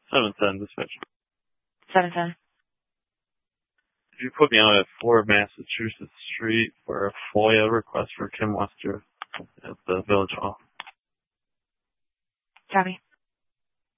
710 dispatch. 710. Could you put me on at 4 Massachusetts Street for a FOIA request for Kim Wester at the Village Hall? Copy.